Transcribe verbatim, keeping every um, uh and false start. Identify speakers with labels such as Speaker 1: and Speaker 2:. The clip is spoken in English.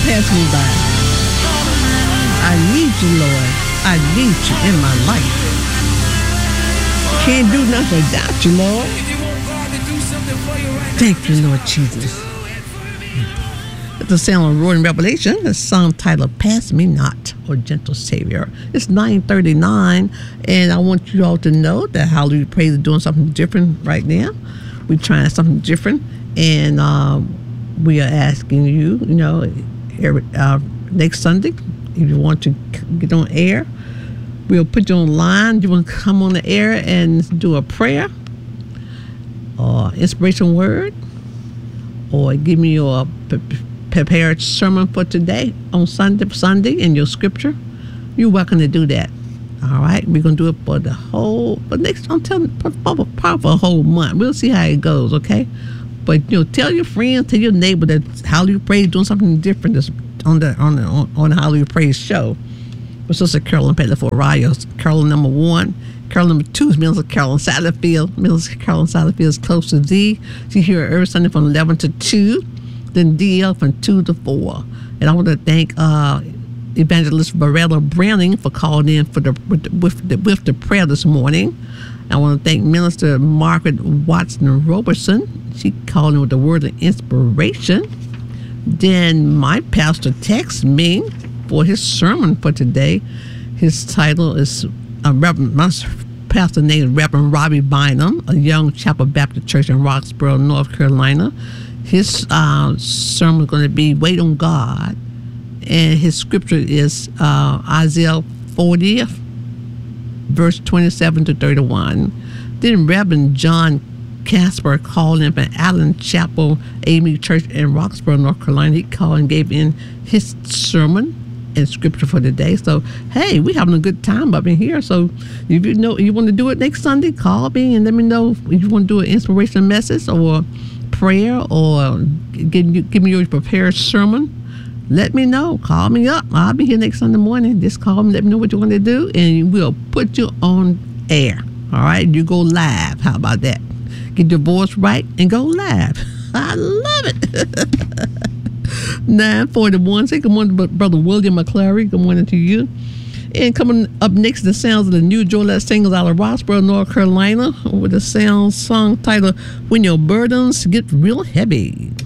Speaker 1: pass me by. I need you, Lord. I need you in my life. Can't do nothing without you, Lord. Thank you, Lord Jesus. The sound of Roaring Revelation, the song titled Pass Me Not, or Gentle Savior. It's nine thirty-nine, and I want you all to know that Hallelujah Praise is doing something different right now. We're trying something different, and uh, we are asking you, you know, every, uh, next Sunday, if you want to get on air, we'll put you online. You want to come on the air and do a prayer, or inspiration word, or give me your prepared sermon for today on Sunday, Sunday in your scripture, you're welcome to do that. All right, we're gonna do it for the whole, but next, I'm telling, probably for a whole month. We'll see how it goes, okay? But you know, tell your friends, tell your neighbor that Hallelujah Praise doing something different this, on the on the on, on the Hallelujah Praise show. With Sister Carolyn Petty for Rayos, Carolyn number one. Carolyn number two is Minister Carolyn Satterfield. Minister Carolyn Satterfield is close to thee. She here every Sunday from eleven to two. Then D L from two to four. And I want to thank uh, Evangelist Barella Browning for calling in for the with, the with the with the prayer this morning. I want to thank Minister Margaret Watson Robertson. She called in with the word of inspiration. Then my pastor texted me for his sermon for today. His title is uh, Reverend, my pastor name is Reverend Robbie Bynum, a Young Chapel Baptist Church in Roxborough, North Carolina. His uh, sermon is going to be Wait on God, and his scripture is uh, Isaiah forty, verse twenty-seven to thirty-one. Then Reverend John Casper called in from Allen Chapel A M E Church in Roxborough, North Carolina. He called and gave in his sermon and scripture for the day. So hey, we having a good time up in here. So if you know you want to do it next Sunday, call me and let me know if you want to do an inspirational message or prayer, or give, you, give me your prepared sermon. Let me know. Call me up. I'll be here next Sunday morning. Just call me, let me know what you want to do, and we'll put you on air. All right, you go live. How about that? Get your voice right and go live. I love it. nine forty-one. Say good morning to Brother William McClary. Good morning to you. And coming up next, the sounds of the new Jolette singles out of Roxborough, North Carolina, with the sound song titled When Your Burdens Get Real Heavy.